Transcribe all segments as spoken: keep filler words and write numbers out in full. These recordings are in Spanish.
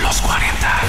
Los cuarenta.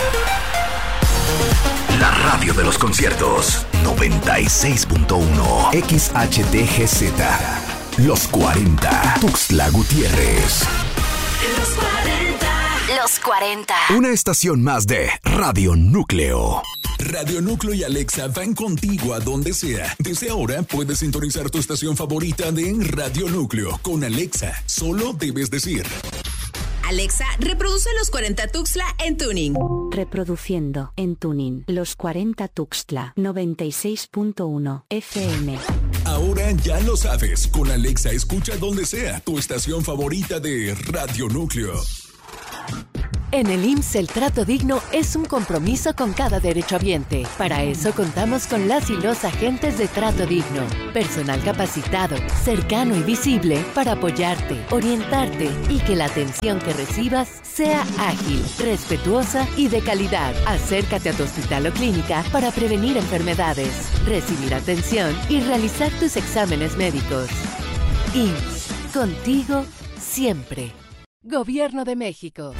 La radio de los conciertos. noventa y seis punto uno. X H D G Z. Los cuarenta. Tuxtla Gutiérrez. Los cuarenta. Los cuarenta. Una estación más de Radio Núcleo. Radio Núcleo y Alexa van contigo a donde sea. Desde ahora puedes sintonizar tu estación favorita de Radio Núcleo. Con Alexa, solo debes decir: Alexa, reproduce Los cuarenta Tuxtla en tuning. Reproduciendo en tuning Los cuarenta Tuxtla, noventa y seis punto uno F M. Ahora ya lo sabes. Con Alexa escucha donde sea tu estación favorita de Radio Núcleo. En el I M S S el trato digno es un compromiso con cada derechohabiente. Para eso contamos con las y los agentes de trato digno. Personal capacitado, cercano y visible para apoyarte, orientarte y que la atención que recibas sea ágil, respetuosa y de calidad. Acércate a tu hospital o clínica para prevenir enfermedades, recibir atención y realizar tus exámenes médicos. I M S S, contigo siempre. Gobierno de México.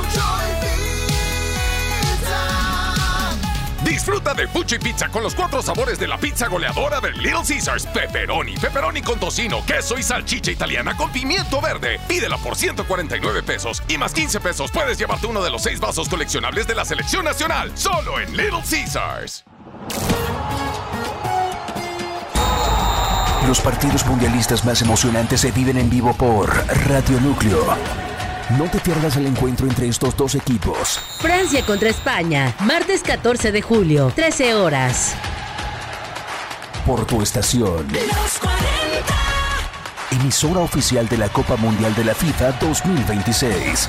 Disfruta de Pucho y Pizza con los cuatro sabores de la pizza goleadora de Little Caesars. Pepperoni, pepperoni con tocino, queso y salchicha italiana con pimiento verde. Pídela por ciento cuarenta y nueve pesos y más quince pesos puedes llevarte uno de los seis vasos coleccionables de la selección nacional. Solo en Little Caesars. Los partidos mundialistas más emocionantes se viven en vivo por Radio Núcleo. No te pierdas el encuentro entre estos dos equipos. Francia contra España, martes catorce de julio, trece horas. Por tu estación. Los cuarenta. Emisora oficial de la Copa Mundial de la FIFA dos mil veintiséis.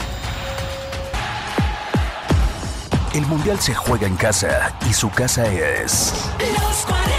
El Mundial se juega en casa y su casa es... Los cuarenta.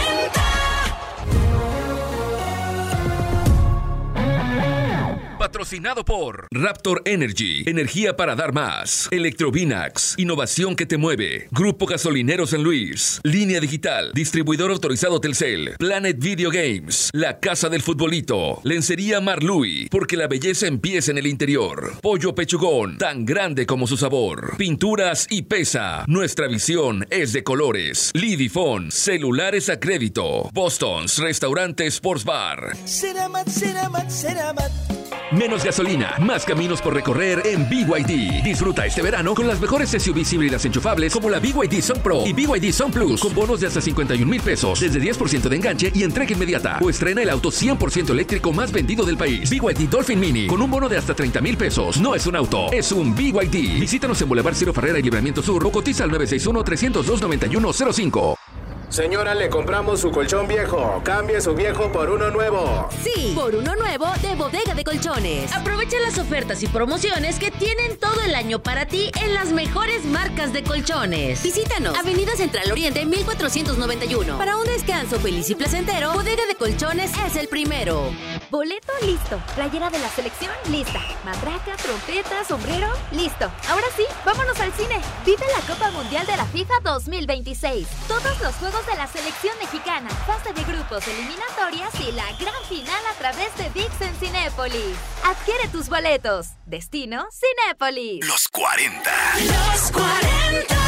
Patrocinado por Raptor Energy, energía para dar más. Electrovinax, innovación que te mueve. Grupo Gasolinero San Luis. Línea Digital, distribuidor autorizado Telcel. Planet Video Games, la casa del futbolito. Lencería Marlui, porque la belleza empieza en el interior. Pollo Pechugón, tan grande como su sabor. Pinturas y Pesa, nuestra visión es de colores. Lidifone, celulares a crédito. Boston's, restaurante Sports Bar. Ceramat, Ceramat, Ceramat. Menos gasolina, más caminos por recorrer en B Y D. Disfruta este verano con las mejores S U Vs híbridas enchufables como la B Y D Sun Pro y B Y D Sun Plus con bonos de hasta cincuenta y un mil pesos, desde diez por ciento de enganche y entrega inmediata. O estrena el auto cien por ciento eléctrico más vendido del país. B Y D Dolphin Mini con un bono de hasta treinta mil pesos. No es un auto, es un B Y D. Visítanos en Boulevard Ciro Ferrera y Libramiento Sur o cotiza al nueve seis uno, tres cero dos, nueve uno cero cinco. Señora, le compramos su colchón viejo. Cambie su viejo por uno nuevo. Sí, por uno nuevo de Bodega de Colchones. Aprovecha las ofertas y promociones que tienen todo el año para ti en las mejores marcas de colchones. Visítanos, Avenida Central Oriente mil cuatrocientos noventa y uno. Para un descanso feliz y placentero, Bodega de Colchones es el primero. Boleto listo. Playera de la selección lista. Matraca, trompeta, sombrero listo. Ahora sí, vámonos al cine. Vive la Copa Mundial de la FIFA dos mil veintiséis. Todos los juegos de la selección mexicana, fase de grupos, eliminatorias y la gran final a través de V I X en Cinépolis. Adquiere tus boletos. Destino Cinépolis. Los cuarenta. Los cuarenta.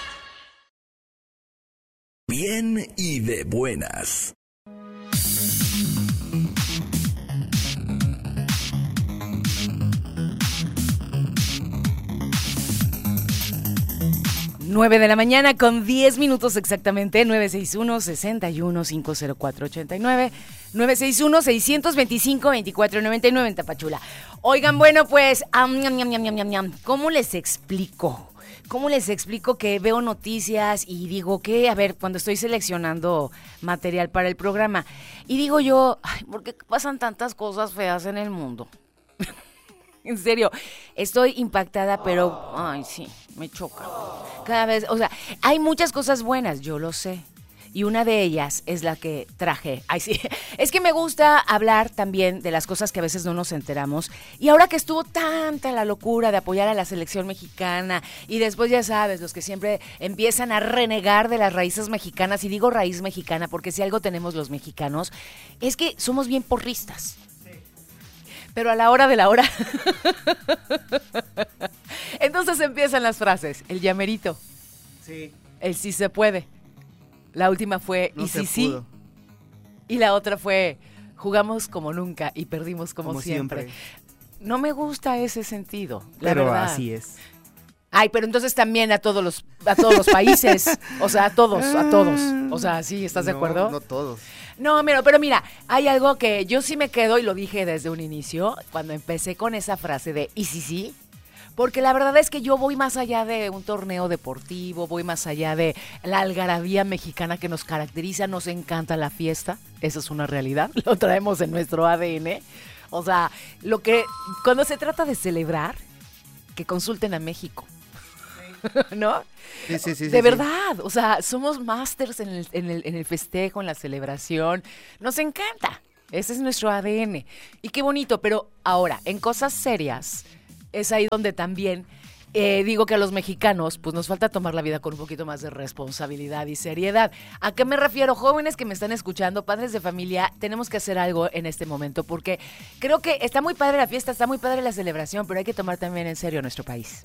Bien y de buenas. nueve de la mañana con diez minutos exactamente. Nueve seis uno, seis uno, cinco cero cuatro, ocho nueve. nueve seis uno, seis dos cinco, dos cuatro nueve nueve en Tapachula. Oigan, bueno, pues, um, ñam, ñam, ñam, ñam, ñam. ¿Cómo les explico? ¿Cómo les explico que veo noticias y digo que, a ver, cuando estoy seleccionando material para el programa, y digo yo, ay, ¿por qué pasan tantas cosas feas en el mundo? En serio, estoy impactada, pero, ay, sí, me choca. Cada vez, o sea, hay muchas cosas buenas, yo lo sé. Y una de ellas es la que traje. Ay, sí. Es que me gusta hablar también de las cosas que a veces no nos enteramos. Y ahora que estuvo tanta la locura de apoyar a la selección mexicana, y después ya sabes, los que siempre empiezan a renegar de las raíces mexicanas, y digo raíz mexicana porque si algo tenemos los mexicanos, es que somos bien porristas. Pero a la hora de la hora. Entonces Entonces empiezan las frases. El llamerito. Sí. El sí se puede. La última fue No y se sí sí. pudo. Y la otra fue jugamos como nunca y perdimos como, Como siempre. siempre. No me gusta ese sentido, la Pero verdad. así es. Ay, pero entonces también a todos los a todos los países, o sea, a todos, a todos. O sea, ¿sí estás de No, acuerdo? No todos. No, mira, pero mira, hay algo que yo sí me quedo y lo dije desde un inicio, cuando empecé con esa frase de y sí sí, porque la verdad es que yo voy más allá de un torneo deportivo, voy más allá de la algarabía mexicana que nos caracteriza, nos encanta la fiesta, eso es una realidad, lo traemos en nuestro A D N. O sea, lo que cuando se trata de celebrar, que consulten a México. ¿No? Sí, sí, sí. De sí, verdad, sí. O sea, somos másters en el, en, el, en el festejo, en la celebración. Nos encanta. Ese es nuestro A D N. Y qué bonito, pero ahora, en cosas serias, es ahí donde también eh, digo que a los mexicanos, pues nos falta tomar la vida con un poquito más de responsabilidad y seriedad. ¿A qué me refiero? Jóvenes que me están escuchando, padres de familia, tenemos que hacer algo en este momento, porque creo que está muy padre la fiesta, está muy padre la celebración, pero hay que tomar también en serio a nuestro país.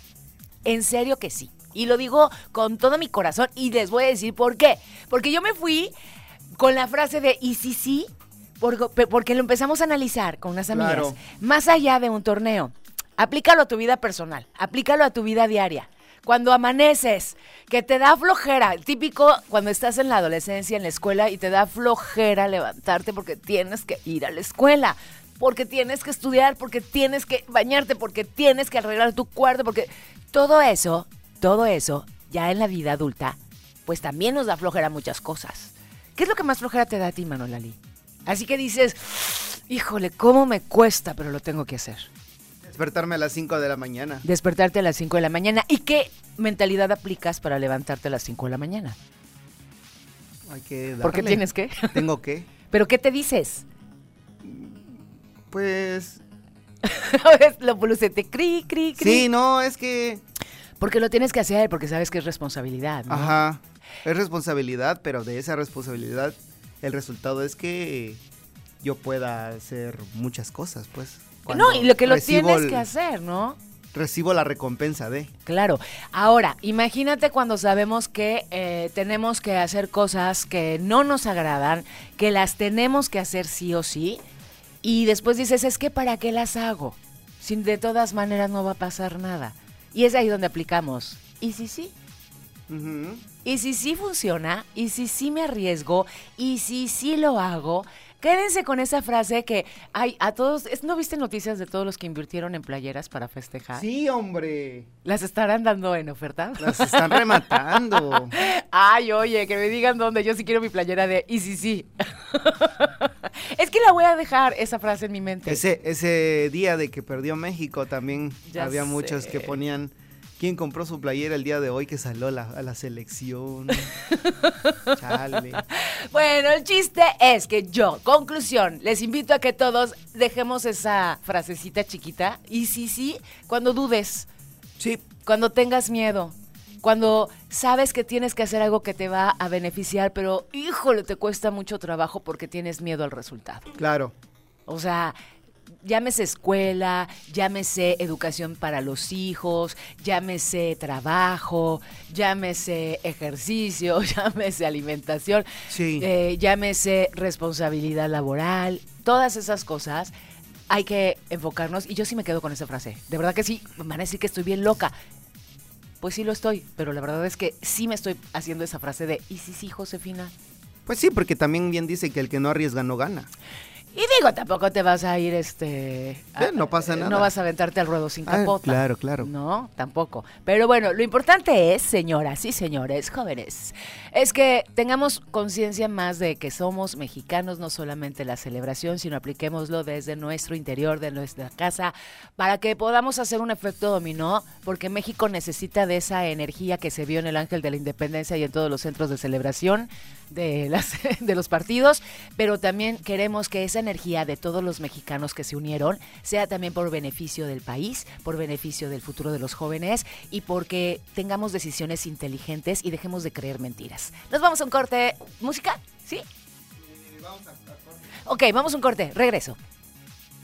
En serio que sí. Y lo digo con todo mi corazón y les voy a decir por qué. Porque yo me fui con la frase de y sí, sí, porque, porque lo empezamos a analizar con unas amigas. Claro. Más allá de un torneo. Aplícalo a tu vida personal, aplícalo a tu vida diaria. Cuando amaneces, que te da flojera, típico cuando estás en la adolescencia, en la escuela, y te da flojera levantarte porque tienes que ir a la escuela. Porque tienes que estudiar, porque tienes que bañarte, porque tienes que arreglar tu cuarto, porque todo eso, todo eso, ya en la vida adulta, pues también nos da flojera muchas cosas. ¿Qué es lo que más flojera te da a ti, Manolali? Así que dices, híjole, cómo me cuesta, pero lo tengo que hacer. Despertarme a las cinco de la mañana. Despertarte a las cinco de la mañana. ¿Y qué mentalidad aplicas para levantarte a las cinco de la mañana? Hay que darle. ¿Por qué tienes que? Tengo que. ¿Pero qué te dices? Pues... Lo pulucete, cri, cri, cri. Sí, no, es que... Porque lo tienes que hacer, porque sabes que es responsabilidad, ¿no? Ajá, es responsabilidad, pero de esa responsabilidad el resultado es que yo pueda hacer muchas cosas, pues. No, y lo que lo tienes el, que hacer, ¿no? Recibo la recompensa de... Claro. Ahora, imagínate cuando sabemos que eh, tenemos que hacer cosas que no nos agradan, que las tenemos que hacer sí o sí, y después dices, es que ¿para qué las hago? Si de todas maneras no va a pasar nada. Y es ahí donde aplicamos. ¿Y si sí? Uh-huh. ¿Y si sí funciona? ¿Y si sí me arriesgo? ¿Y si sí lo hago? Quédense con esa frase que hay a todos. ¿No viste noticias de todos los que invirtieron en playeras para festejar? Sí, hombre. ¿Las estarán dando en oferta? Las están rematando. Ay, oye, que me digan dónde. Yo sí quiero mi playera de y sí, sí. Es que la voy a dejar esa frase en mi mente. Ese, ese día de que perdió México también Ya había sé. muchos que ponían... ¿Quién compró su playera el día de hoy que salió a la, a la selección? Chale. Bueno, el chiste es que yo, conclusión, les invito a que todos dejemos esa frasecita chiquita. Y sí, sí, cuando dudes. Sí. Cuando tengas miedo. Cuando sabes que tienes que hacer algo que te va a beneficiar, pero híjole, te cuesta mucho trabajo porque tienes miedo al resultado. Claro. O sea... Llámese escuela, llámese educación para los hijos, llámese trabajo, llámese ejercicio, llámese alimentación, sí. eh, llámese responsabilidad laboral, todas esas cosas hay que enfocarnos. Y yo sí me quedo con esa frase, de verdad que sí, me van a decir que estoy bien loca. Pues sí lo estoy, pero la verdad es que sí me estoy haciendo esa frase de, ¿y sí, sí, Josefina? Pues sí, porque también bien dice que el que no arriesga no gana. Y digo, tampoco te vas a ir, este... A, eh, no pasa nada. No vas a aventarte al ruedo sin capota. Ah, claro, claro. No, tampoco. Pero bueno, lo importante es, señoras y señores, jóvenes, es que tengamos conciencia más de que somos mexicanos, no solamente la celebración, sino apliquémoslo desde nuestro interior, de nuestra casa, para que podamos hacer un efecto dominó, porque México necesita de esa energía que se vio en el Ángel de la Independencia y en todos los centros de celebración de, las, de los partidos, pero también queremos que esa energía de todos los mexicanos que se unieron sea también por beneficio del país, por beneficio del futuro de los jóvenes y porque tengamos decisiones inteligentes y dejemos de creer mentiras. Nos vamos a un corte. ¿Música? ¿Sí? Eh, vamos a, a corte. Ok, vamos a un corte. Regreso.